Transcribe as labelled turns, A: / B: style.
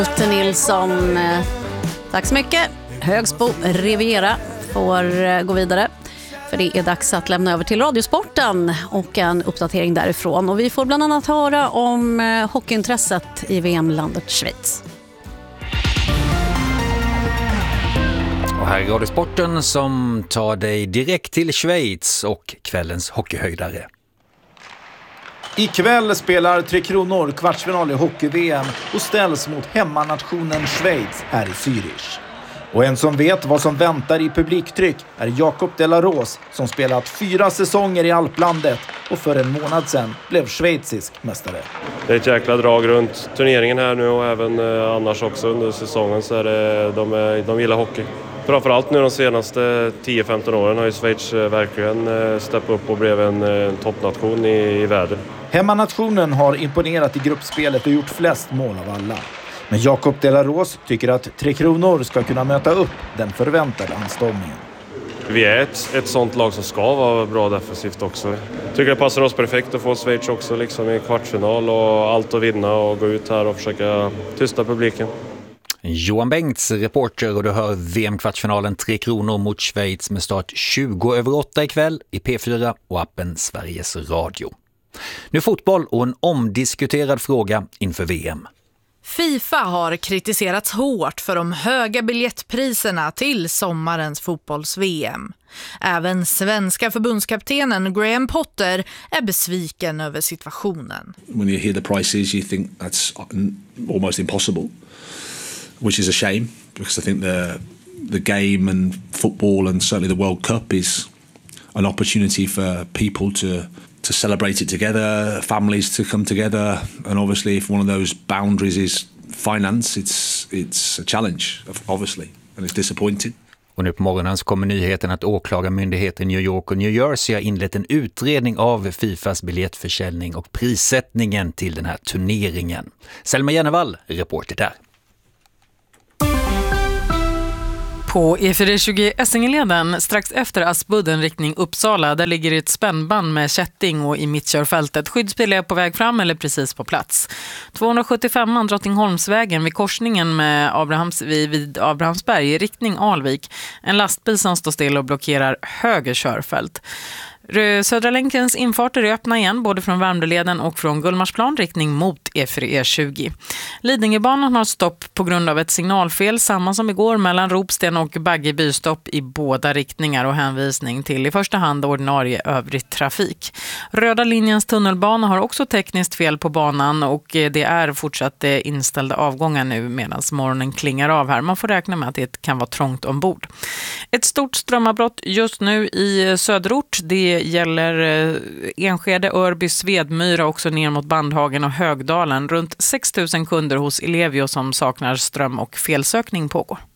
A: Utte Nilsson, tack så mycket. Högsbo Riviera får gå vidare. För det är dags att lämna över till Radiosporten och en uppdatering därifrån. Och vi får bland annat höra om hockeyintresset i VM-landet Schweiz.
B: Och här är Radiosporten som tar dig direkt till Schweiz och kvällens hockeyhöjdare.
C: Ikväll spelar Tre Kronor kvartsfinal i hockey-VM och ställs mot hemmanationen Schweiz här i Zürich. Och en som vet vad som väntar i publiktryck är Jakob de la Rose som spelat 4 säsonger i Alplandet och för en månad sedan blev schweizisk mästare.
D: Det är ett jäkla drag runt turneringen här nu och även annars också under säsongen så är det, de gillar hockey. Framförallt nu de senaste 10-15 åren har ju Schweiz verkligen steppat upp och blev en toppnation i världen.
C: Hemmanationen har imponerat i gruppspelet och gjort flest mål av alla. Men Jakob de la Rose tycker att Tre Kronor ska kunna möta upp den förväntade anstormningen.
D: Vi är ett sånt lag som ska vara bra defensivt också. Jag tycker det passar oss perfekt att få Schweiz också liksom i kvartsfinal och allt att vinna och gå ut här och försöka tysta publiken.
B: Johan Bengts reporter och du hör VM-kvartsfinalen Tre Kronor mot Schweiz med start 20:08 ikväll i P4 och appen Sveriges Radio. Nu fotboll och en omdiskuterad fråga inför VM.
E: FIFA har kritiserats hårt för de höga biljettpriserna till sommarens fotbolls-VM. Även svenska förbundskaptenen Graham Potter är besviken över situationen.
F: When you hear the prices you think that's almost impossible, which is a shame because I think the game and football and certainly the World Cup is an opportunity for people to celebrate it together, families to come together, and obviously if one of those boundaries is finance, it's a challenge, obviously, and it's disappointing.
B: Och nu på morgonen så kommer nyheten att åklagarmyndigheten i New York och New Jersey har inlett en utredning av FIFAs biljettförsäljning och prissättningen till den här turneringen. Selma Jennevall, reporter där.
G: På E420 Essingeleden, strax efter Aspudden riktning Uppsala, där ligger ett spännband med kätting och i mittkörfältet. Skyddsbil är på väg fram eller precis på plats. 275 Drottningholmsvägen vid korsningen med vid Abrahamsberg i riktning Alvik. En lastbil som står still och blockerar höger körfält. Södra länkens infarter är öppna igen både från Värmdöleden och från Gullmarsplan riktning mot E4E20. Lidingöbanan har stopp på grund av ett signalfel, samma som igår mellan Ropsten och Baggeby, stopp i båda riktningar och hänvisning till i första hand ordinarie övrig trafik. Röda linjens tunnelbana har också tekniskt fel på banan och det är fortsatt inställda avgångar nu medan morgonen klingar av här. Man får räkna med att det kan vara trångt ombord. Ett stort strömavbrott just nu i söderort. Det gäller Enskede, Örby, Svedmyra också ner mot Bandhagen och Högdalen. Runt 6 000 kunder hos Ellevio som saknar ström och felsökning pågår.